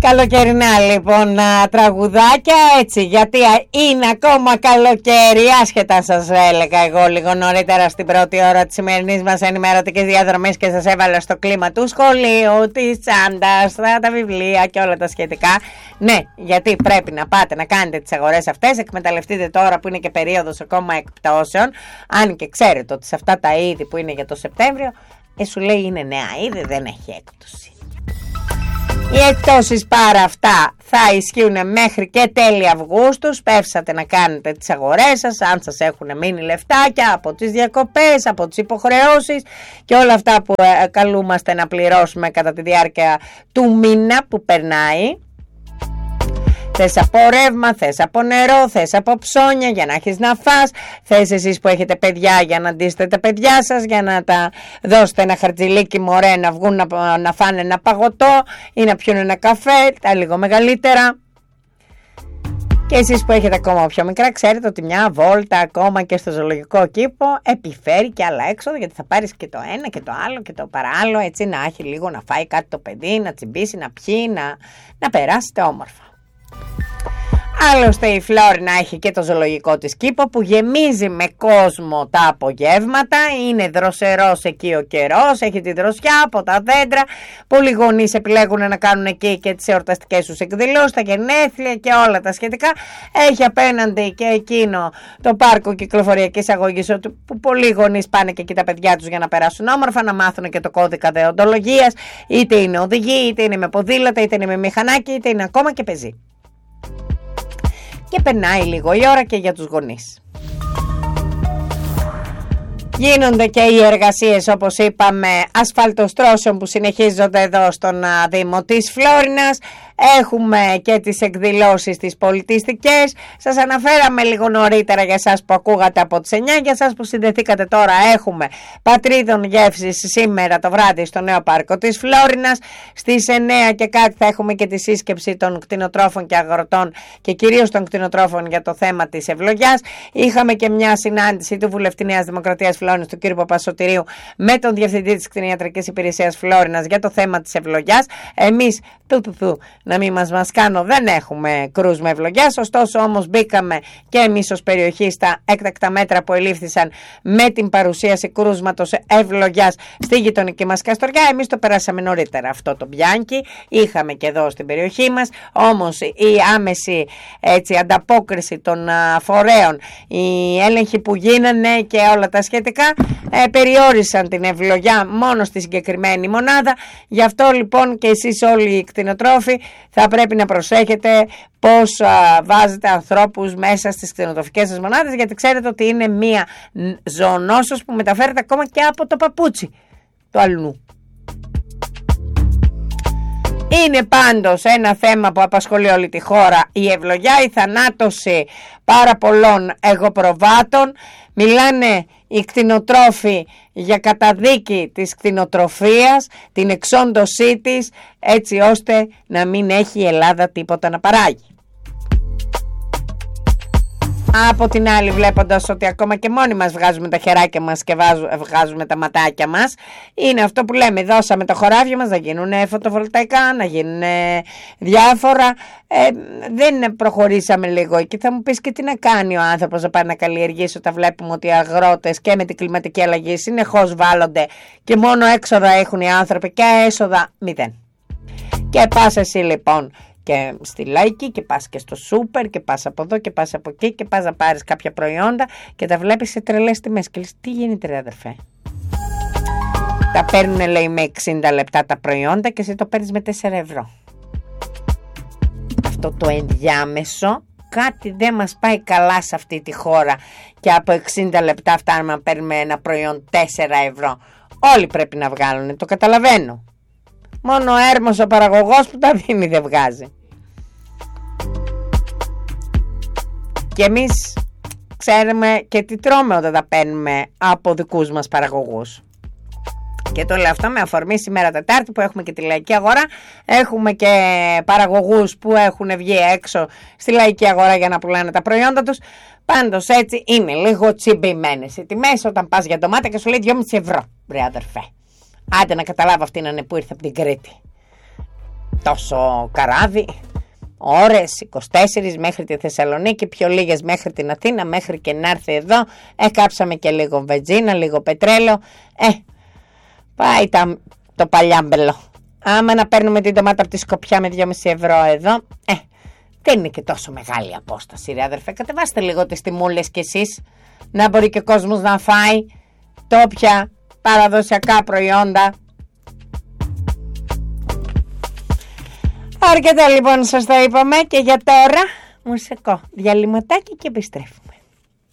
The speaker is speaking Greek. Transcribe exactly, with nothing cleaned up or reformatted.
Καλοκαιρινά λοιπόν τραγουδάκια, έτσι, γιατί είναι ακόμα καλοκαίρι, άσχετα σας έλεγα εγώ λίγο νωρίτερα στην πρώτη ώρα της σημερινής μας ενημερωτικής διαδρομής και σας έβαλα στο κλίμα του σχολείου, της τσάντας, τα βιβλία και όλα τα σχετικά. Ναι, γιατί πρέπει να πάτε να κάνετε τις αγορές αυτές, εκμεταλλευτείτε τώρα που είναι και περίοδος ακόμα εκπτώσεων, αν και ξέρετε ότι σε αυτά τα είδη που είναι για το Σεπτέμβριο, ε, σου λέει είναι νέα είδη, δεν έχει έκπτωση. Οι εκπτώσεις πάρα αυτά θα ισχύουν μέχρι και τέλη Αυγούστου. Σπεύσατε να κάνετε τις αγορές σας, αν σας έχουν μείνει λεφτάκια από τις διακοπές, από τις υποχρεώσεις και όλα αυτά που ε, καλούμαστε να πληρώσουμε κατά τη διάρκεια του μήνα που περνάει. Θες από ρεύμα, θες από νερό, θες από ψώνια για να έχεις να φας, θες εσείς που έχετε παιδιά για να ντύσετε τα παιδιά σας, για να τα δώσετε ένα χαρτζηλίκι μωρέ να βγουν να, να φάνε ένα παγωτό ή να πιούν ένα καφέ, τα λίγο μεγαλύτερα. Και εσείς που έχετε ακόμα πιο μικρά, ξέρετε ότι μια βόλτα ακόμα και στο ζωολογικό κήπο επιφέρει και άλλα έξοδα, γιατί θα πάρεις και το ένα και το άλλο και το παράλληλο, έτσι να έχει λίγο να φάει κάτι το παιδί, να τσιμπήσει, να πιει, να, να περάσετε όμορφα. Άλλωστε η Φλόρινα έχει και το ζωολογικό της κήπο που γεμίζει με κόσμο τα απογεύματα, είναι δροσερός εκεί ο καιρός, έχει τη δροσιά από τα δέντρα, πολλοί γονείς επιλέγουν να κάνουν εκεί και τις εορταστικές τους εκδηλώσεις, τα γενέθλια και όλα τα σχετικά. Έχει απέναντι και εκείνο το πάρκο κυκλοφοριακής αγωγής που πολλοί γονείς πάνε και εκεί τα παιδιά τους για να περάσουν όμορφα, να μάθουν και το κώδικα δεοντολογίας, είτε είναι οδηγοί, είτε είναι με ποδήλατα, είτε είναι με μηχανάκι, είτε είναι ακόμα και πεζοί. Και περνάει λίγο η ώρα και για τους γονείς. Γίνονται και οι εργασίες, όπως είπαμε, ασφαλτοστρώσεων που συνεχίζονται εδώ στον Δήμο της Φλόρινας. Έχουμε και τις εκδηλώσεις τις πολιτιστικές. Σας αναφέραμε λίγο νωρίτερα για εσάς που ακούγατε από τις εννιά. Για εσάς που συνδεθήκατε τώρα, έχουμε Πατρίδων Γεύσης σήμερα το βράδυ στο νέο πάρκο της Φλόρινας. Στις εννιά και κάτι θα έχουμε και τη σύσκεψη των κτηνοτρόφων και αγροτών και κυρίως των κτηνοτρόφων για το θέμα της ευλογιάς. Είχαμε και μια συνάντηση του Βουλευτή Νέας Δημοκρατίας Φλόρινας, του κ. Παπασωτηρίου, με τον Διευθυντή της Κτηνιατρικής Υπηρεσίας Φλόρινας για το θέμα της ευλογιάς. Εμείς, του, του, του, να μην μας μας κάνω, δεν έχουμε κρούσμα ευλογιάς, ωστόσο όμως μπήκαμε και εμείς ως περιοχή στα έκτακτα μέτρα που ελήφθησαν με την παρουσίαση κρούσματος ευλογιάς στη γειτονική μας Καστοριά. Εμείς το περάσαμε νωρίτερα αυτό το μπιάνκι, είχαμε και εδώ στην περιοχή μας, όμως η άμεση έτσι, ανταπόκριση των α, φορέων, οι έλεγχοι που γίνανε και όλα τα σχετικά ε, περιόρισαν την ευλογιά μόνο στη συγκεκριμένη μονάδα. Γι' αυτό λοιπόν και εσείς όλοι οι κτηνοτρόφοι θα πρέπει να προσέχετε πώς α, βάζετε ανθρώπους μέσα στις κτηνοτροφικές σας μονάδες, γιατί ξέρετε ότι είναι μία ζωονόσος που μεταφέρεται ακόμα και από το παπούτσι του αλλού. Είναι πάντως ένα θέμα που απασχολεί όλη τη χώρα η ευλογιά, η θανάτωση πάρα πολλών εγωπροβάτων. Μιλάνε οι κτηνοτρόφοι για καταδίκη της κτηνοτροφίας, την εξόντωσή της, έτσι ώστε να μην έχει η Ελλάδα τίποτα να παράγει. Από την άλλη, βλέποντας ότι ακόμα και μόνοι μας βγάζουμε τα χεράκια μας και βγάζουμε τα ματάκια μας, είναι αυτό που λέμε, δώσαμε τα χωράφια μας να γίνουν φωτοβολταϊκά, να γίνουν διάφορα, ε, δεν προχωρήσαμε λίγο εκεί. Θα μου πεις και τι να κάνει ο άνθρωπος να πάει να καλλιεργήσει όταν βλέπουμε ότι οι αγρότες και με την κλιματική αλλαγή συνεχώς βάλλονται και μόνο έξοδα έχουν οι άνθρωποι και έσοδα μηδέν. Και πας εσύ λοιπόν και στη Λαϊκή και πας και στο σούπερ και πας από εδώ και πας από εκεί και πας να πάρεις κάποια προϊόντα και τα βλέπεις σε τρελές τιμές και λες τι γίνεται ρε αδερφέ, τα παίρνουν λέει με εξήντα λεπτά τα προϊόντα και εσύ το παίρνεις με τέσσερα ευρώ. Αυτό το ενδιάμεσο κάτι δεν μας πάει καλά σε αυτή τη χώρα και από εξήντα λεπτά φτάνουμε να παίρνουμε ένα προϊόν τέσσερα ευρώ. Όλοι πρέπει να βγάλουν, το καταλαβαίνω. Μόνο ο έρμος ο παραγωγός που τα δίνει δεν βγάζει. Και εμείς ξέρουμε και τι τρώμε όταν τα παίρνουμε από δικούς μας παραγωγούς. Και το λέω αυτό με αφορμή σήμερα Τετάρτη που έχουμε και τη λαϊκή αγορά. Έχουμε και παραγωγούς που έχουν βγει έξω στη λαϊκή αγορά για να πουλάνε τα προϊόντα τους. Πάντως έτσι είναι λίγο τσιμπημένες οι τιμές όταν πας για ντομάτα και σου λέει δυόμισι ευρώ. Βρε αδερφέ, άντε να καταλάβω αυτή να είναι που ήρθε από την Κρήτη. τόσο καράβι. Ώρες, είκοσι τέσσερις μέχρι τη Θεσσαλονίκη, πιο λίγες μέχρι την Αθήνα, μέχρι και να έρθει εδώ. Ε, κάψαμε και λίγο βενζίνα, λίγο πετρέλαιο. Ε, πάει τα, το παλιάμπελο. Άμα να παίρνουμε την ντομάτα από τη Σκοπιά με δυόμισι ευρώ εδώ, ε, δεν είναι και τόσο μεγάλη απόσταση, ρε αδερφέ. Κατεβάστε λίγο τις τιμούλες κι εσείς, να μπορεί και ο κόσμος να φάει τόπια παραδοσιακά προϊόντα. Αρκετά λοιπόν σας το είπαμε και για τώρα μουσικό διαλυματάκι και επιστρέφω.